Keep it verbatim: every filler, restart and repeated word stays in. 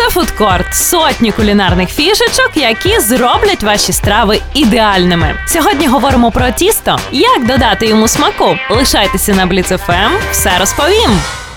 Фудкорт – сотні кулінарних фішечок, які зроблять ваші страви ідеальними. Сьогодні говоримо про тісто, як додати йому смаку. Лишайтеся на Бліц еф ем, все розповім.